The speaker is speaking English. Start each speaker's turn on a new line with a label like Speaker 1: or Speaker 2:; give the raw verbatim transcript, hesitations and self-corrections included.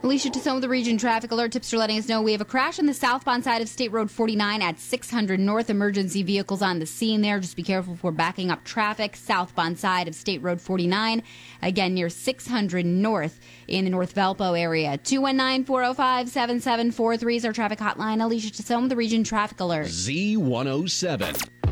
Speaker 1: Alicia Tassone with the Region Traffic Alert. Tips are letting us know we have a crash on the southbound side of State Road forty-nine at six hundred North. Emergency vehicles on the scene there. Just be careful if we're backing up traffic. Southbound side of State Road forty-nine, again near six hundred North in the North Valpo area. two one nine, four oh five, seven seven four three is our traffic hotline. Alicia Tassone with the Region Traffic Alert.
Speaker 2: Z one oh seven.